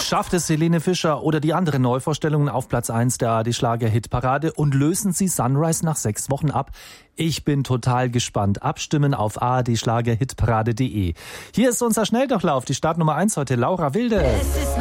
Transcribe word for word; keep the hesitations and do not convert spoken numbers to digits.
Schafft es Helene Fischer oder die anderen Neuvorstellungen auf Platz eins der A R D-Schlager-Hitparade und lösen sie Sunrise nach sechs Wochen ab? Ich bin total gespannt. Abstimmen auf a r d schlager hitparade punkt d e. Hier ist unser Schnelldurchlauf. Die Startnummer eins heute, Laura Wilde.